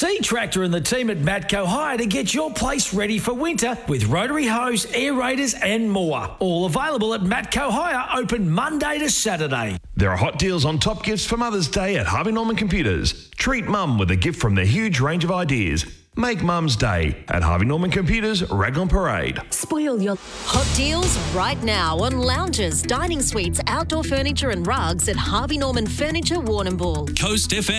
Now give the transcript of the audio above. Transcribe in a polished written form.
See Tractor and the team at Matco Hire to get your place ready for winter with rotary hose, aerators and more. All available at Matco Hire, open Monday to Saturday. There are hot deals on top gifts for Mother's Day at Harvey Norman Computers. Treat Mum with a gift from their huge range of ideas. Make Mum's Day at Harvey Norman Computers, Raglan Parade. Spoil your Hot deals right now on lounges, dining suites, outdoor furniture and rugs at Harvey Norman Furniture, Warrnambool. Coast FM.